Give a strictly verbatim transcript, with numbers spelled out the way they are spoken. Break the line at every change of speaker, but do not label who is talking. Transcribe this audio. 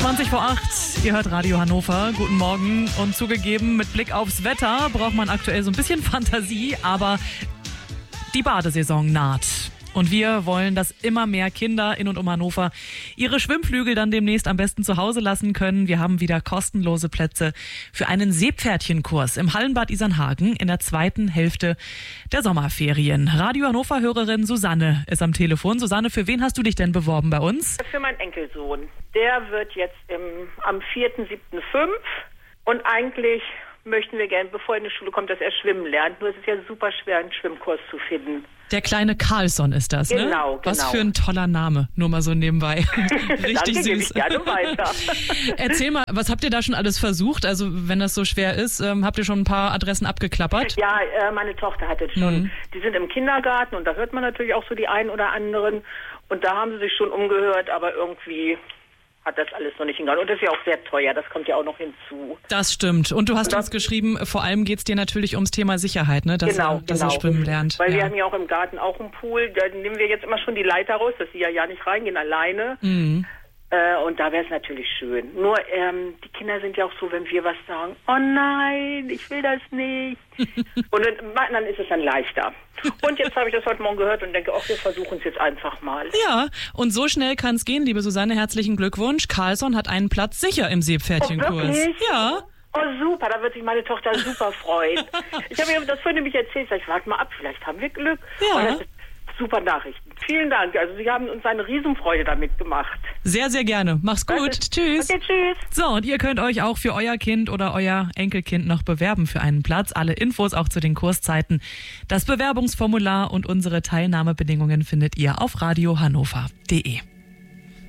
zwanzig vor acht, ihr hört Radio Hannover. Guten Morgen. Und zugegeben, mit Blick aufs Wetter braucht man aktuell so ein bisschen Fantasie, aber die Badesaison naht. Und wir wollen, dass immer mehr Kinder in und um Hannover ihre Schwimmflügel dann demnächst am besten zu Hause lassen können. Wir haben wieder kostenlose Plätze für einen Seepferdchenkurs im Hallenbad Isernhagen in der zweiten Hälfte der Sommerferien. Radio Hannover-Hörerin Susanne ist am Telefon. Susanne, für wen hast du dich denn beworben bei uns?
Für meinen Enkelsohn. Der wird jetzt im, am vierten siebten fünf und eigentlich möchten wir gerne, bevor er in die Schule kommt, dass er schwimmen lernt. Nur es ist ja super schwer, einen Schwimmkurs zu finden.
Der kleine Carlson ist das, ne?
Genau, genau.
Was für ein toller Name, nur mal so nebenbei. Richtig
Danke,
süß.
gebe ich gerne weiter.
Erzähl mal, was habt ihr da schon alles versucht? Also wenn das so schwer ist, ähm, habt ihr schon ein paar Adressen abgeklappert?
Ja, äh, meine Tochter hat jetzt schon, mhm. die sind im Kindergarten und da hört man natürlich auch so die einen oder anderen. Und da haben sie sich schon umgehört, aber irgendwie hat das alles noch nicht hingehauen. Und das ist ja auch sehr teuer, das kommt ja auch noch hinzu.
Das stimmt. Und du hast
und
uns geschrieben, vor allem geht es dir natürlich ums Thema Sicherheit, ne? Dass,
genau,
er, dass
genau.
er schwimmen lernt.
Weil
ja.
wir haben ja auch im Garten auch einen Pool, da nehmen wir jetzt immer schon die Leiter raus, dass sie ja ja nicht reingehen alleine. Mhm. Äh, und da wäre es natürlich schön. Nur ähm, die Kinder sind ja auch so, wenn wir was sagen, oh nein, ich will das nicht. Und dann, dann ist es dann leichter. Und jetzt habe ich das heute Morgen gehört und denke, ach, wir versuchen es jetzt einfach mal.
Ja, und so schnell kann es gehen, liebe Susanne, herzlichen Glückwunsch. Carlson hat einen Platz sicher im Seepferdchenkurs.
Oh,
ja.
Oh super, da wird sich meine Tochter super freuen. Ich habe ihr das vorhin nämlich erzählt, ich warte mal ab, vielleicht haben wir Glück.
Ja.
Und das ist super Nachrichten. Vielen Dank. Also Sie haben uns eine Riesenfreude damit gemacht.
Sehr, sehr gerne. Mach's gut.
Ist,
tschüss.
Okay, tschüss.
So, und ihr könnt euch auch für euer Kind oder euer Enkelkind noch bewerben für einen Platz. Alle Infos auch zu den Kurszeiten, das Bewerbungsformular und unsere Teilnahmebedingungen findet ihr auf radio hannover punkt de.